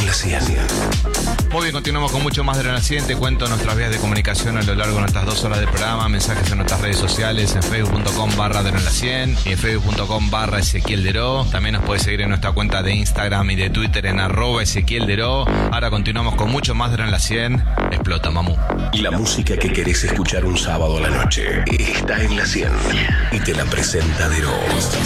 la 100. Muy bien, continuamos con mucho más de la 100. Te cuento nuestras vías de comunicación a lo largo de nuestras 2 horas de programa. Mensajes en nuestras redes sociales, en facebook.com/DeNoLa100 y en facebook.com/Ezequiel Deró. También nos puedes seguir en nuestra cuenta de Instagram y de Twitter en @Ezequiel Deró. Ahora continuamos con mucho más de la 100. Explota, mamú. La música que querés escuchar un sábado a la noche está en la 100 y te la presenta Deró.